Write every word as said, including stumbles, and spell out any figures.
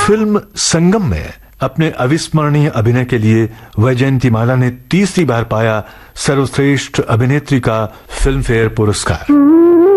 Film संगम में अपने अविस्मरणीय अभिनय के लिए वैजयंतीमाला ने तीसरी बार पाया सर्वश्रेष्ठ अभिनेत्री का फिल्म फेयर पुरस्कार।